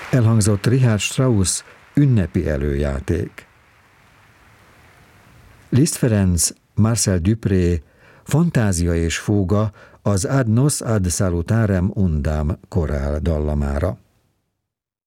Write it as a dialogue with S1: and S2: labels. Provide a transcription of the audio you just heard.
S1: Elhangzott Richard Strauss ünnepi előjáték. Liszt Ferenc, Marcel Dupré, Fantázia és fúga az Ad nos ad salutarem undam korál dallamára.